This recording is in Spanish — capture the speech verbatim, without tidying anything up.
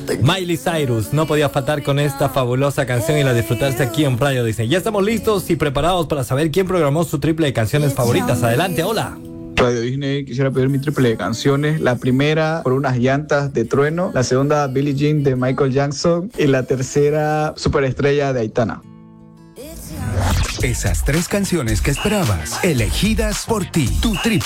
Miley Cyrus no podía faltar con esta fabulosa canción y la disfrutaste aquí en Radio Disney. Ya estamos listos y preparados para saber quién programó su triple de canciones favoritas. Adelante, hola. Radio Disney, quisiera pedir mi triple de canciones. La primera, Por unas llantas de trueno. La segunda, Billie Jean de Michael Jackson. Y la tercera, Superestrella de Aitana. Esas tres canciones que esperabas, elegidas por ti. Tu triple.